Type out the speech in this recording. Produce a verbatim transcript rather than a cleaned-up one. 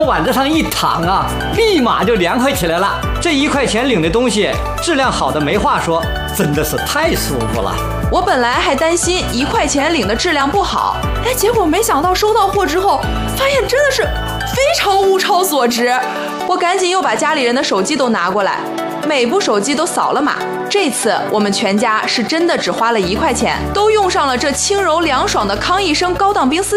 往这上一躺啊，立马就凉快起来了。这一块钱领的东西，质量好的没话说，真的是太舒服了。 我本来还担心一块钱领的质量不好，哎，结果没想到收到货之后，发现真的是非常物超所值。我赶紧又把家里人的手机都拿过来，每部手机都扫了码。这次我们全家是真的只花了一块钱，都用上了这轻柔凉爽的康一生高档冰丝。